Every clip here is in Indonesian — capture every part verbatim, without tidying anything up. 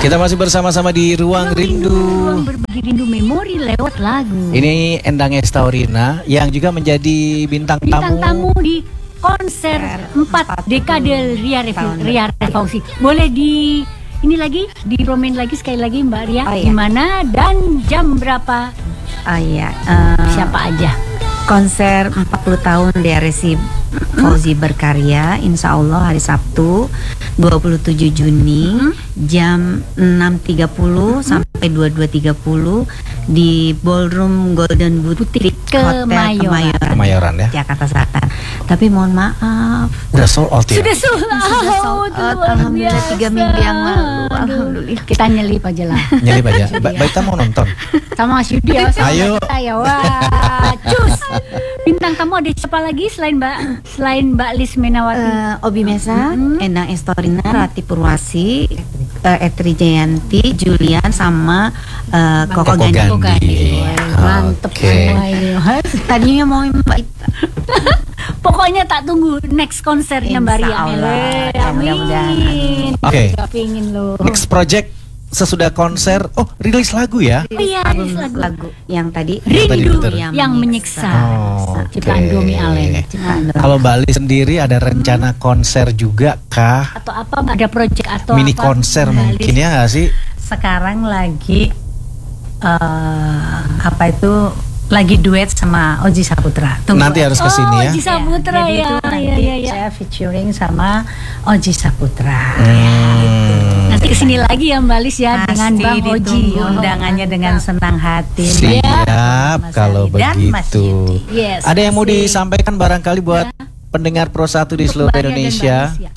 Kita masih bersama-sama di Ruang Rindu. Ruang berbagi rindu memori lewat lagu. Ini Endang Estaurina yang juga menjadi bintang, Bintang tamu. tamu di konser empat dekade Ria Revi- Ria Revolusi. Boleh di ini lagi, di promen lagi sekali lagi Mbak Ria. Oh, iya. Di mana dan jam berapa? Oh iya, uh, Siapa aja? konser empat puluh tahun D R S I Fauzi Berkarya, insya Allah hari Sabtu dua puluh tujuh Juni Hmm. jam enam tiga puluh sampai dua puluh dua tiga puluh di Ballroom Golden Boutique Hotel Kemayoran. Kemayoran, Kemayoran ya. Jakarta Selatan. Tapi mohon maaf, Udah sold out ya. Sudah sold out. Sudah sold out, luar alhamdulillah, biasa. tiga minggu yang lalu. Aduh. Alhamdulillah. Kita nyelip aja lah. Nyelip aja. Ba- Baita mau nonton. Sama Mas Yudi ya. sama Ayo. kita ya. Wah, cus. Bintang tamu ada siapa lagi selain Mbak selain Mbak Lis Menawati? Eh, Obi Mesa, Mhm. Endang Estorina, Rati Purwasi, uh, Etri Jayanti, Julian sama uh, Koko Koko Gandhi. Gandhi. Mantep Oke. semua ini. Tadinya mau Mbak Ita. Pokoknya tak tunggu next konsernya Mbak Ria. Insya Allah. Eh, Ya, mudah-mudahan. Amin. Oke. Gak pingin loh. Next project sesudah konser. Oh, rilis lagu ya. Oh iya, Album lagu. lagu yang tadi Rindu Tadi yang, yang menyiksa. Oh, Ciptaan oke. Domi Allen. Ciptaan Domi. Kalau Bali sendiri ada rencana konser juga kah? Atau apa? Ada project atau Mini apa? konser Mbak mungkin Lis? ya nggak sih? Sekarang lagi eh apa itu lagi duet sama Oji Saputra. Nanti harus kesini oh, ya. Oji Saputra Jadi ya. itu Ya, nanti ya, ya. saya featuring sama Oji Saputra. Hmm. Nanti kesini lagi ya Mbak Lis ya dengan Pasti Bang Oji. ditunggu Oh, undangannya dengan senang hati. Siap Mas kalau Ali dan Mas begitu. Yudi. Yes. Ada yang mau asik. disampaikan barangkali buat pendengar Pro satu di Untuk seluruh Mbak Ria dan Indonesia? Mbak Lis, ya.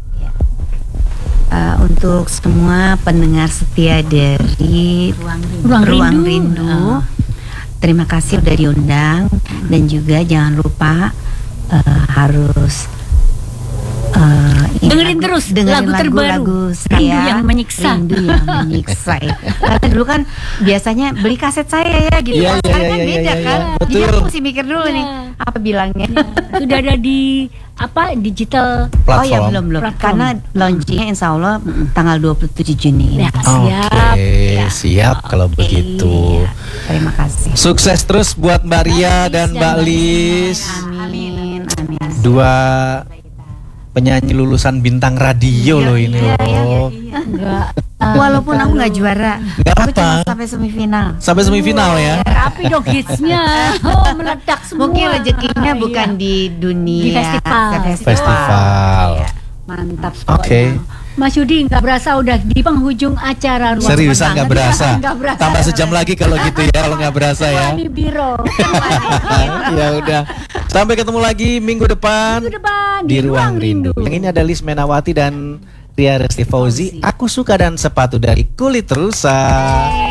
Uh, untuk semua pendengar setia dari Ruang Rindu. Ruang Ruang Rindu. Rindu. Ah. Terima kasih udah diundang dan juga jangan lupa uh, harus uh, ini Dengerin terus lagu terbaru, lagu saya Rindu yang Menyiksa. Rindu yang menyiksa. Ya. Karena dulu kan biasanya beli kaset saya ya gitu. Iya, iya, Sekarang iya, kan iya, beda iya, kan. iya. Jadi Betul. aku mesti mikir dulu Iya. nih apa bilangnya. Sudah ada di apa digital. Oh ya Platform. belum belum. Platform. Karena launchingnya insya Allah tanggal dua puluh tujuh Juni. Ya, ini. siap. Oke, Ya. siap kalau begitu. Iya, terima kasih. Sukses terus buat Mbak Ria Lis dan dan Mbak Mbak Lis. Amin, amin. Dua penyanyi lulusan bintang radio loh ini iya, iya, loh. Enggak. Walaupun aku nggak juara, Nggak aku cuma apa. sampai semifinal. Sampai semifinal ya. Tapi dong hitsnya. Oh, meledak semua. Mungkin rezekinya Ah, bukan iya. di dunia Di festival. Festival. Mantap. Oke. pokoknya. Mas Yudi nggak berasa udah di penghujung acara Ruang Seriusan Pemenang. nggak berasa. Nggak berasa. Tambah sejam lagi kalau gitu ya, kalau nggak berasa ya. Wah, di biro. Ya udah. Sampai ketemu lagi minggu depan Minggu depan di Ruang Rindu. Yang ini ada Lis Menawati dan Ria Resti Fauzi. Aku suka dan sepatu dari kulit rusa.